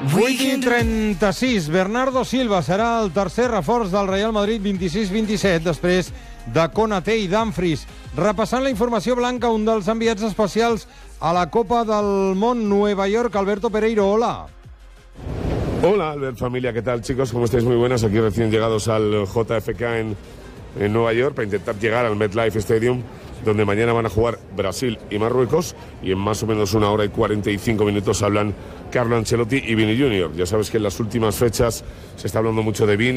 8:36. Bernardo Silva serà el tercer reforç del Real Madrid 26-27 després de Konaté i Dumfries. Repassant la informació blanca, un dels enviats especials a la Copa del Món Nueva York, Alberto Pereiro. Hola. Hola, Albert, familia, ¿qué tal, chicos? ¿Cómo estáis? Muy buenas, aquí recién llegados al JFK en Nueva York para intentar llegar al MetLife Stadium, donde mañana van a jugar Brasil y Marruecos, y en más o menos 1 hora y 45 minutos hablan Carlo Ancelotti y Vini Jr. Ya sabes que en las últimas fechas se está hablando mucho de Vini.